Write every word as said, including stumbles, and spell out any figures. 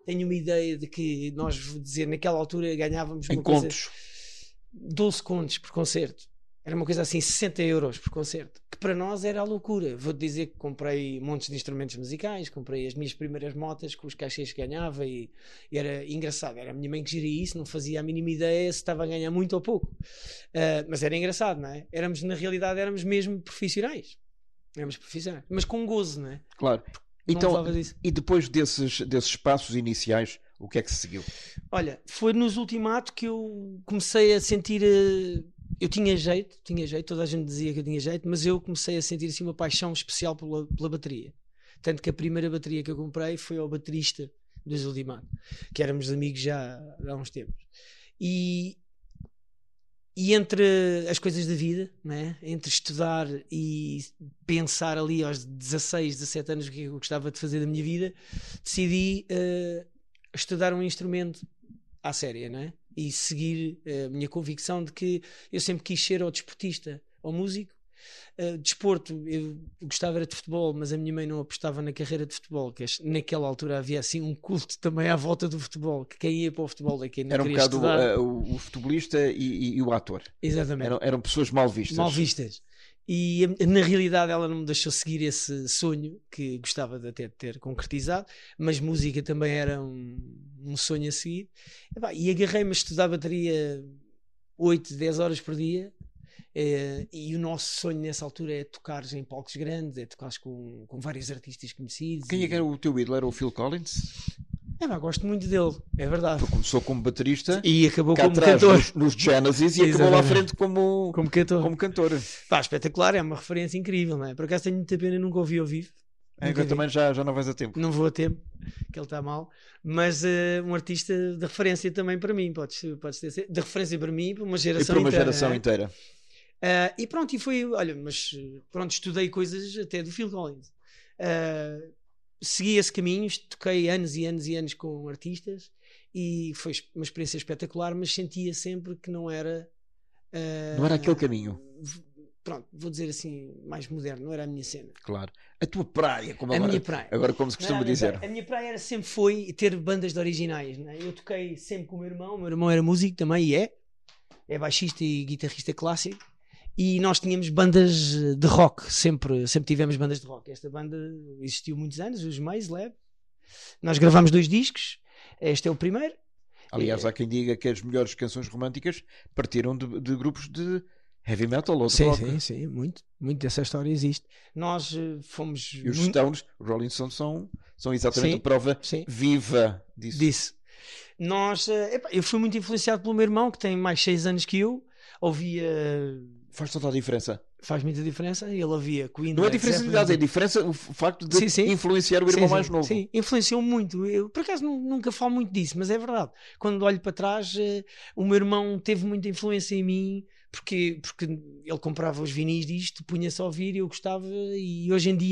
tenho uma ideia de que nós, vou dizer, naquela altura ganhávamos em uma contos. coisa, doze contos por concerto. Era uma coisa assim, sessenta euros por concerto, que para nós era a loucura. Vou-te dizer que comprei montes de instrumentos musicais, comprei as minhas primeiras motas com os cachês que ganhava e, e era engraçado. Era a minha mãe que geria isso, não fazia a mínima ideia se estava a ganhar muito ou pouco. Uh, mas era engraçado, não é? Éramos, na realidade, éramos mesmo profissionais. Éramos profissionais, mas com gozo, não é? Claro. Então, e depois desses, desses passos iniciais, o que é que se seguiu? Olha, foi nos Ultimato que eu comecei a sentir... Uh, eu tinha jeito, tinha jeito, toda a gente dizia que eu tinha jeito, mas eu comecei a sentir assim uma paixão especial pela, pela bateria. Tanto que a primeira bateria que eu comprei foi ao baterista dos Ultimato, que éramos amigos já há uns tempos. E, e entre as coisas da vida, né? Entre estudar e pensar ali aos dezasseis, dezassete anos o que eu gostava de fazer da minha vida, decidi uh, estudar um instrumento à séria, não é? E seguir a minha convicção de que eu sempre quis ser ou desportista ou músico. Uh, desporto, eu gostava era de futebol, mas a minha mãe não apostava na carreira de futebol, que naquela altura havia assim um culto também à volta do futebol, que quem ia para o futebol é quem não era um queria bocado estudar. Uh, o, o futebolista e, e, e o ator. Exatamente. Eram, eram pessoas mal vistas. Mal vistas. E na realidade ela não me deixou seguir esse sonho que gostava de até de ter concretizado, mas música também era um, um sonho a seguir. E, e agarrei-me a estudar bateria oito, dez horas por dia. É, e o nosso sonho nessa altura é tocares em palcos grandes, é tocares com, com vários artistas conhecidos. Quem é que era o teu ídolo? Era o Phil Collins? É, mas gosto muito dele, é verdade. Porque começou como baterista e acabou cá como atrás, cantor nos, nos Genesis, e acabou lá à frente como, como cantor. Como cantor. Pá, espetacular, é uma referência incrível, não é? Por acaso tenho muita pena, nunca ouvi ao vivo. É, agora também já, já não vais a tempo. Não vou a tempo, que ele está mal. Mas uh, um artista de referência também para mim, podes, podes ter, de referência para mim, para uma geração inteira. E para uma inteira, geração é? inteira. Uh, e pronto, e foi, olha, mas pronto, estudei coisas até do Phil Collins. Uh, segui esse caminho, toquei anos e anos e anos com artistas e foi uma experiência espetacular, mas sentia sempre que não era uh, não era aquele caminho, pronto, vou dizer assim, mais moderno, não era a minha cena. Claro, a tua praia, como a agora, minha praia. Agora como se costuma não, dizer. A minha praia era, sempre foi ter bandas de originais, não é? Eu toquei sempre com o meu irmão, o meu irmão era músico também e é é baixista e guitarrista clássico. E nós tínhamos bandas de rock, sempre, sempre tivemos bandas de rock. Esta banda existiu muitos anos, os Mais Lab. Nós gravámos dois discos, este é o primeiro. Aliás, há quem diga que as melhores canções românticas partiram de, de grupos de heavy metal ou de sim, rock. Sim, sim, muito, muito dessa história existe. Nós uh, fomos... E os muito... Stones, os Rolling Stones são, são exatamente sim, a prova sim. viva disso. disso. Nós, uh, epá, eu fui muito influenciado pelo meu irmão, que tem mais seis anos que eu, ouvia... Faz toda a diferença. Faz muita diferença. Ele ouvia Queen. Não é diferença de idade, é diferença o facto de sim, sim. influenciar o irmão sim, mais sim, novo. Sim, influenciou muito. Eu, por acaso, nunca falo muito disso, mas é verdade. Quando olho para trás, uh, o meu irmão teve muita influência em mim, porque, porque ele comprava os vinis disto, punha-se a ouvir e eu gostava, e hoje em dia